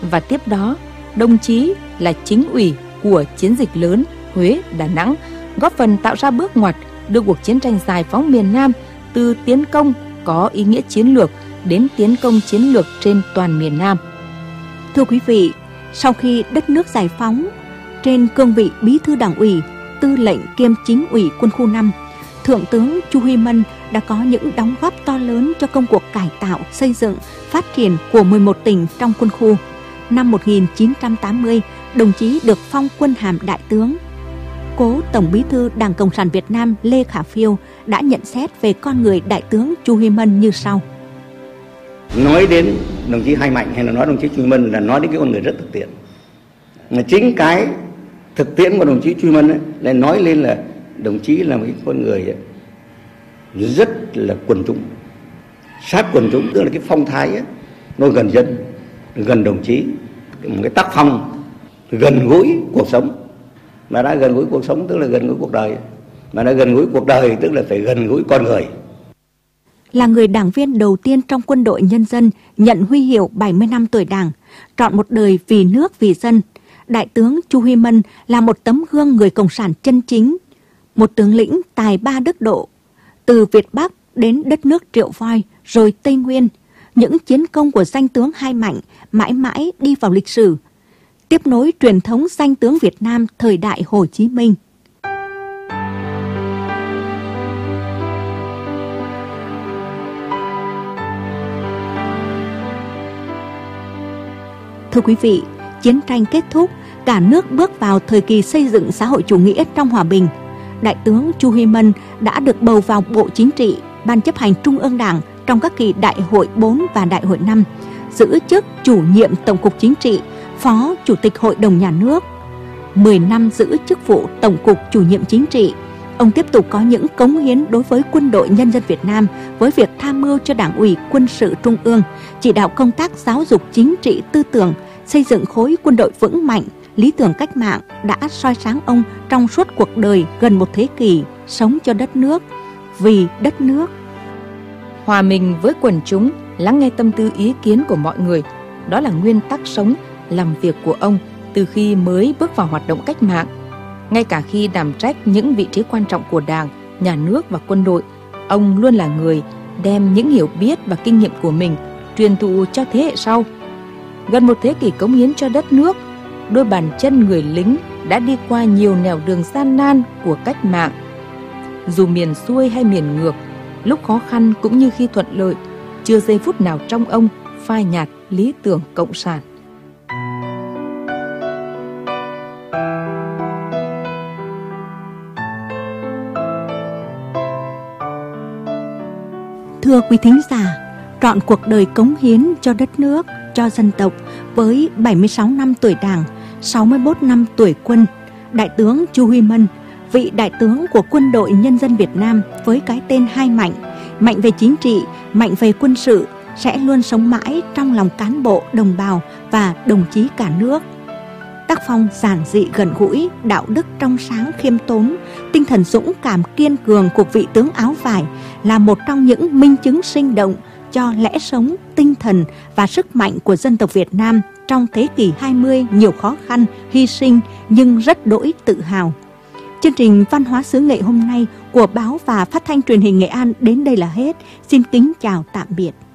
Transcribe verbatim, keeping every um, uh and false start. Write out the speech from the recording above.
Và tiếp đó, đồng chí là chính ủy của chiến dịch lớn Huế - Đà Nẵng, góp phần tạo ra bước ngoặt đưa cuộc chiến tranh giải phóng miền Nam từ tiến công có ý nghĩa chiến lược đến tiến công chiến lược trên toàn miền Nam. Thưa quý vị, sau khi đất nước giải phóng, trên cương vị Bí thư Đảng ủy, Tư lệnh kiêm Chính ủy Quân khu năm, Thượng tướng Chu Huy Mân đã có những đóng góp to lớn cho công cuộc cải tạo, xây dựng, phát triển của mười một tỉnh trong quân khu. Năm một nghìn chín trăm tám mươi, đồng chí được phong quân hàm đại tướng. Cố Tổng Bí thư Đảng Cộng sản Việt Nam Lê Khả Phiêu đã nhận xét về con người đại tướng Chu Huy Mân như sau. Nói đến đồng chí Hai Mạnh hay là nói đồng chí Chu Huy Mân là nói đến cái con người rất thực tiễn. Mà chính cái thực tiễn của đồng chí Chu Huy Mân ấy, lại nói lên là đồng chí là một cái con người ấy, rất là quần chúng, sát quần chúng, tức là cái phong thái ấy, nó gần dân, gần đồng chí, một cái tác phong gần gũi cuộc sống. Mà đã gần gũi cuộc sống tức là gần gũi cuộc đời, mà đã gần gũi cuộc đời tức là phải gần gũi con người. Là người đảng viên đầu tiên trong Quân đội Nhân dân nhận huy hiệu bảy mươi năm tuổi Đảng, trọn một đời vì nước vì dân, Đại tướng Chu Huy Mân là một tấm gương người cộng sản chân chính, một tướng lĩnh tài ba đức độ. Từ Việt Bắc đến đất nước Triệu Voi rồi Tây Nguyên, những chiến công của danh tướng Hai Mạnh mãi mãi đi vào lịch sử, tiếp nối truyền thống danh tướng Việt Nam thời đại Hồ Chí Minh. Thưa quý vị, chiến tranh kết thúc, cả nước bước vào thời kỳ xây dựng xã hội chủ nghĩa trong hòa bình. Đại tướng Chu Huy Mân đã được bầu vào Bộ Chính trị, Ban chấp hành Trung ương Đảng trong các kỳ Đại hội bốn và Đại hội năm, giữ chức chủ nhiệm Tổng cục Chính trị, Phó Chủ tịch Hội đồng Nhà nước. mười năm giữ chức vụ Tổng cục Chủ nhiệm Chính trị, ông tiếp tục có những cống hiến đối với Quân đội Nhân dân Việt Nam với việc tham mưu cho Đảng ủy Quân sự Trung ương, chỉ đạo công tác giáo dục chính trị tư tưởng, xây dựng khối quân đội vững mạnh, lý tưởng cách mạng đã soi sáng ông trong suốt cuộc đời gần một thế kỷ, sống cho đất nước, vì đất nước. Hòa mình với quần chúng, lắng nghe tâm tư ý kiến của mọi người, đó là nguyên tắc sống, làm việc của ông từ khi mới bước vào hoạt động cách mạng. Ngay cả khi đảm trách những vị trí quan trọng của Đảng, Nhà nước và quân đội, ông luôn là người đem những hiểu biết và kinh nghiệm của mình truyền thụ cho thế hệ sau. Gần một thế kỷ cống hiến cho đất nước, đôi bàn chân người lính đã đi qua nhiều nẻo đường gian nan của cách mạng. Dù miền xuôi hay miền ngược, lúc khó khăn cũng như khi thuận lợi, chưa giây phút nào trong ông phai nhạt lý tưởng cộng sản. Thưa quý thính giả, trọn cuộc đời cống hiến cho đất nước, cho dân tộc với bảy mươi sáu năm tuổi Đảng, sáu mươi mốt năm tuổi quân, Đại tướng Chu Huy Mân, vị đại tướng của Quân đội Nhân dân Việt Nam với cái tên Hai Mạnh, mạnh về chính trị, mạnh về quân sự, sẽ luôn sống mãi trong lòng cán bộ, đồng bào và đồng chí cả nước. Tác phong giản dị gần gũi, đạo đức trong sáng khiêm tốn, tinh thần dũng cảm kiên cường của vị tướng áo vải là một trong những minh chứng sinh động cho lẽ sống, tinh thần và sức mạnh của dân tộc Việt Nam trong thế kỷ hai mươi nhiều khó khăn, hy sinh nhưng rất đỗi tự hào. Chương trình Văn hóa xứ Nghệ hôm nay của Báo và Phát thanh Truyền hình Nghệ An đến đây là hết. Xin kính chào tạm biệt.